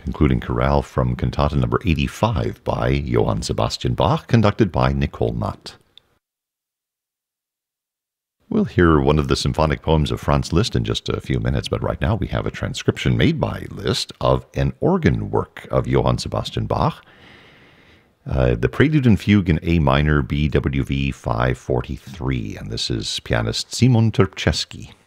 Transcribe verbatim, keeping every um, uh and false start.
concluding chorale from Cantata number eighty-five by Johann Sebastian Bach, conducted by Nicole Matt. We'll hear one of the symphonic poems of Franz Liszt in just a few minutes, but right now we have a transcription made by Liszt of an organ work of Johann Sebastian Bach, uh, the Prelude and Fugue in A minor, B W V five forty-three, and this is pianist Simon Terpczewski.